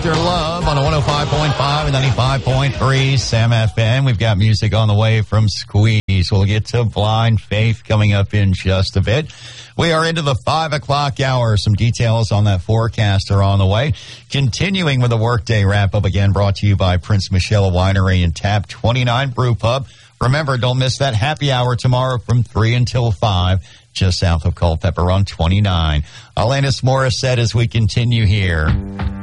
Your love on a 105.5 and 95.3 Sam FM. We've got music on the way from Squeeze. We'll get to Blind Faith coming up in just a bit. We are into the 5 o'clock hour. Some details on that forecast are on the way. Continuing with the workday wrap up again, brought to you by Prince Michelle Winery and Tap 29 Brew Pub. Remember, don't miss that happy hour tomorrow from 3 until 5, just south of Culpeper on 29. Alanis Morissette as we continue here.